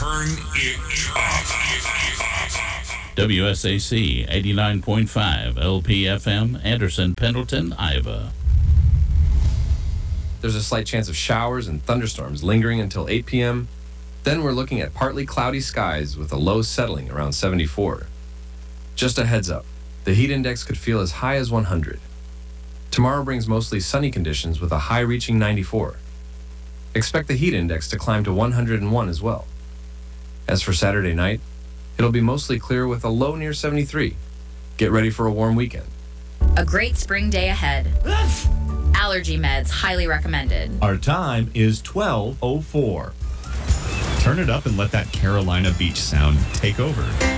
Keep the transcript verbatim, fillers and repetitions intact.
Turn it up. W S A C eighty-nine point five L P F M, Anderson, Pendleton, Iowa. There's a slight chance of showers and thunderstorms lingering until eight p.m. Then we're looking at partly cloudy skies with a low settling around seventy-four. Just a heads up, the heat index could feel as high as one hundred. Tomorrow brings mostly sunny conditions with a high reaching ninety-four. Expect the heat index to climb to one hundred one as well. As for Saturday night, it'll be mostly clear with a low near seventy-three. Get ready for a warm weekend. A great spring day ahead. Allergy meds highly recommended. Our time is twelve oh four. Turn it up and let that Carolina beach sound take over.